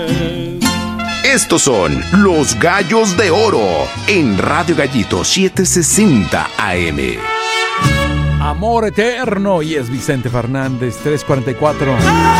Estos son los Gallos de Oro en Radio Gallito 760 AM. Amor eterno, y es Vicente Fernández, 344.